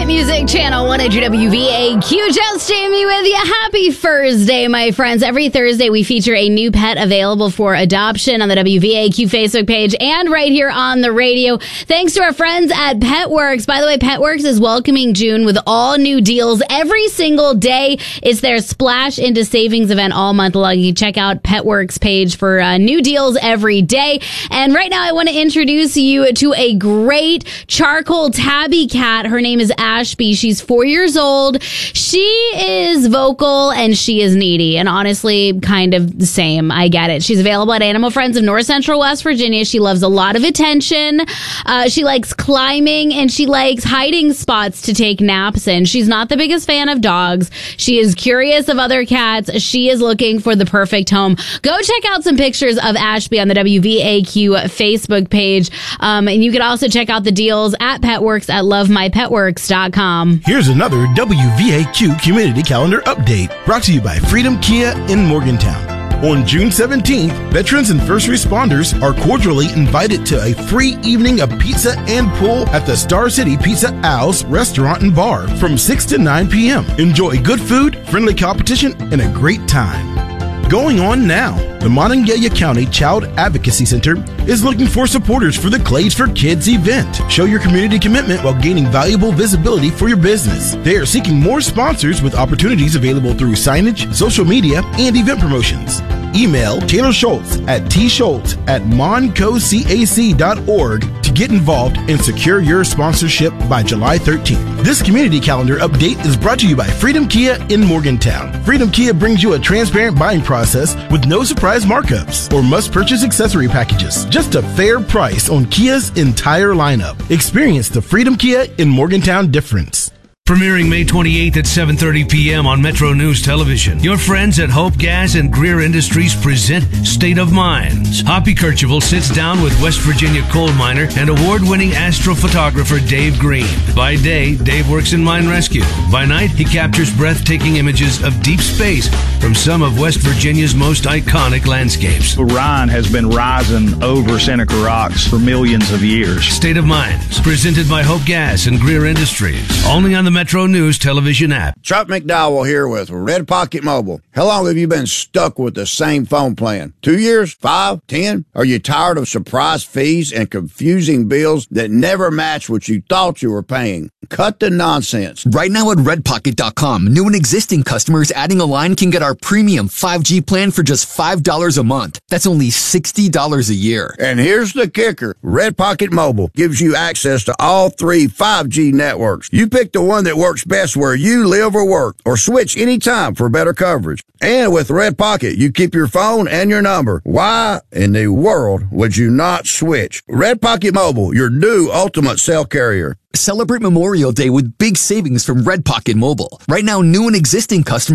Hit Music Channel 100 WVAQ. Just Jamie with you. Happy Thursday, my friends. Every Thursday, we feature a new pet available for adoption on the WVAQ Facebook page and right here on the radio. Thanks to our friends at PetWorks. By the way, PetWorks is welcoming June with all new deals every single day. It's their Splash into Savings event all month long. You can check out PetWorks page for new deals every day. And right now, I want to introduce you to a great charcoal tabby cat. Her name is Ashby. She's 4 years old. She is vocal and she is needy, and honestly kind of the same. I get it. She's available at Animal Friends of North Central West Virginia. She loves a lot of attention. She likes climbing and she likes hiding spots to take naps in. She's not the biggest fan of dogs. She is curious of other cats. She is looking for the perfect home. Go check out some pictures of Ashby on the WVAQ Facebook page. And you can also check out the deals at PetWorks at lovemypetworks.com. Here's another WVAQ Community Calendar update brought to you by Freedom Kia in Morgantown. On June 17th, veterans and first responders are cordially invited to a free evening of pizza and pool at the Star City Pizza Owl's restaurant and bar from 6 to 9 p.m. Enjoy good food, friendly competition, and a great time. Going on now, the Monongalia County Child Advocacy Center is looking for supporters for the Clays for Kids event. Show your community commitment while gaining valuable visibility for your business. They are seeking more sponsors with opportunities available through signage, social media, and event promotions. Email Taylor Schultz at tschultz@moncocac.org to get involved and secure your sponsorship by July 13th. This community calendar update is brought to you by Freedom Kia in Morgantown. Freedom Kia brings you a transparent buying process with no surprise markups or must-purchase accessory packages. Just a fair price on Kia's entire lineup. Experience the Freedom Kia in Morgantown difference. Premiering May 28th at 7:30 p.m. on Metro News Television. Your friends at Hope Gas and Greer Industries present State of Mines. Hoppy Kercheval sits down with West Virginia coal miner and award-winning astrophotographer Dave Green. By day, Dave works in mine rescue. By night, he captures breathtaking images of deep space from some of West Virginia's most iconic landscapes. Orion has been rising over Seneca Rocks for millions of years. State of Mines, presented by Hope Gas and Greer Industries. Only on the Metro News Television app. Chuck McDowell here with Red Pocket Mobile. How long have you been stuck with the same phone plan? 2 years? 5? 10? Are you tired of surprise fees and confusing bills that never match what you thought you were paying? Cut the nonsense. Right now at redpocket.com, new and existing customers adding a line can get our premium 5G plan for just $5 a month. That's only $60 a year. And here's the kicker. Red Pocket Mobile gives you access to all 3 5G networks. You pick the one that works best where you live or work, or switch anytime for better coverage. And with Red Pocket, you keep your phone and your number. Why in the world would you not switch? Red Pocket Mobile, your new ultimate cell carrier. Celebrate Memorial Day with big savings from Red Pocket Mobile. Right now, new and existing customers